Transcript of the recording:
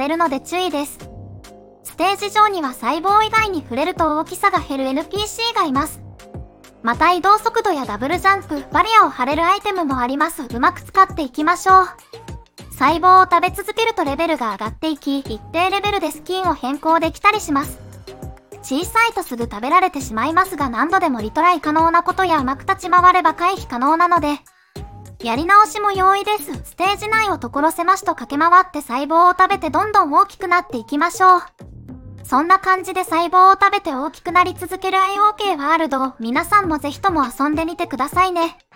れるので注意です。ステージ上には細胞以外に触れると大きさが減る NPC がいます。また移動速度やダブルジャンプ、バリアを張れるアイテムもあります。うまく使っていきましょう。細胞を食べ続けるとレベルが上がっていき、一定レベルでスキンを変更できたりします。小さいとすぐ食べられてしまいますが何度でもリトライ可能なことやうまく立ち回れば回避可能なので、やり直しも容易です。ステージ内を所狭しと駆け回って細胞を食べてどんどん大きくなっていきましょう。そんな感じで細胞を食べて大きくなり続ける IOK ワールドを皆さんもぜひとも遊んでみてくださいね。